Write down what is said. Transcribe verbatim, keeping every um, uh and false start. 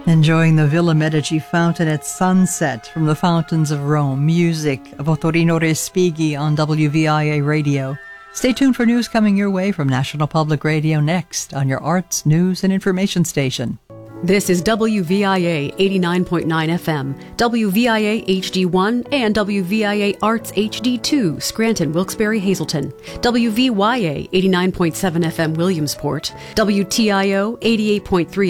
Enjoying the Villa Medici fountain at sunset from the fountains of Rome. Music of Ottorino Respighi on W V I A Radio. Stay tuned for news coming your way from National Public Radio next on your arts, news, and information station. This is W V I A eighty-nine point nine F M, W V I A H D one, and W V I A Arts H D two, Scranton, Wilkes-Barre, Hazleton, W V Y A eighty-nine point seven F M, Williamsport, W T I O eighty-eight point three